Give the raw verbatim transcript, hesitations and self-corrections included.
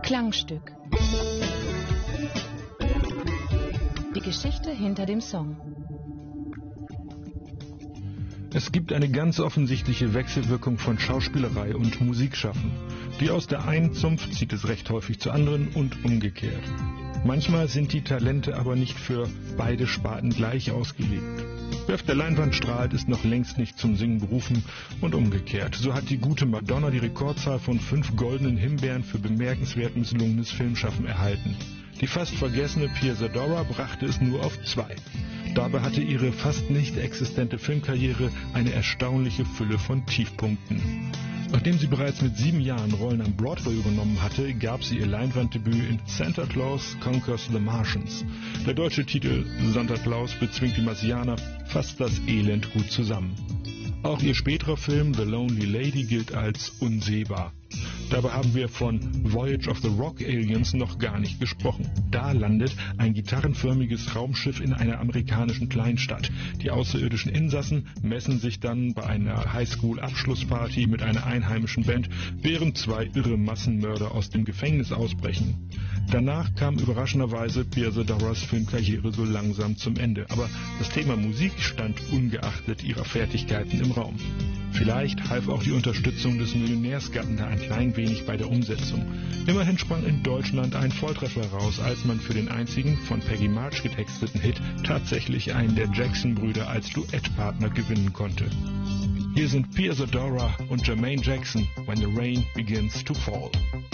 Klangstück. Die Geschichte hinter dem Song. Es gibt eine ganz offensichtliche Wechselwirkung von Schauspielerei und Musikschaffen. Die aus der einen Zunft zieht es recht häufig zur anderen und umgekehrt. Manchmal sind die Talente aber nicht für beide Sparten gleich ausgelegt. Wer auf der Leinwand strahlt, ist noch längst nicht zum Singen berufen und umgekehrt. So hat die gute Madonna die Rekordzahl von fünf goldenen Himbeeren für bemerkenswert misslungenes Filmschaffen erhalten. Die fast vergessene Pia Zadora brachte es nur auf zwei. Dabei hatte ihre fast nicht existente Filmkarriere eine erstaunliche Fülle von Tiefpunkten. Nachdem sie bereits mit sieben Jahren Rollen am Broadway übernommen hatte, gab sie ihr Leinwanddebüt in Santa Claus Conquers the Martians. Der deutsche Titel Santa Claus bezwingt die Marsianer fasst das Elend gut zusammen. Auch ihr späterer Film The Lonely Lady gilt als unsehbar. Dabei haben wir von Voyage of the Rock Aliens noch gar nicht gesprochen. Da landet ein gitarrenförmiges Raumschiff in einer amerikanischen Kleinstadt. Die außerirdischen Insassen messen sich dann bei einer Highschool-Abschlussparty mit einer einheimischen Band, während zwei irre Massenmörder aus dem Gefängnis ausbrechen. Danach kam überraschenderweise Pia Zadoras Filmkarriere so langsam zum Ende. Aber das Thema Musik stand ungeachtet ihrer Fertigkeiten im Raum. Vielleicht half auch die Unterstützung des Millionärsgatten da ein klein wenig bei der Umsetzung. Immerhin sprang in Deutschland ein Volltreffer raus, als man für den einzigen von Peggy March getexteten Hit tatsächlich einen der Jackson-Brüder als Duettpartner gewinnen konnte. Hier sind Pia Zadora und Jermaine Jackson, When the Rain Begins to Fall.